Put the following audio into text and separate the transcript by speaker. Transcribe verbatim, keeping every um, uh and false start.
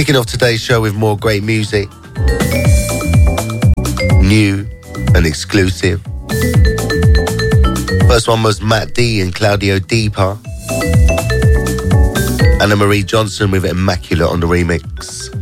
Speaker 1: Kicking off today's show with more great music. New and exclusive. First one was Matt D and Claudio Deeper. Anna Marie Johnson with Immaculate on the remix.